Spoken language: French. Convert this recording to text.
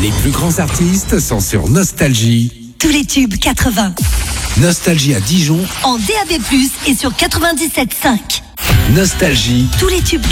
Les plus grands artistes sont sur Nostalgie. Tous les tubes 80. Nostalgie à Dijon. En DAB+, et sur 97.5. Nostalgie. Tous les tubes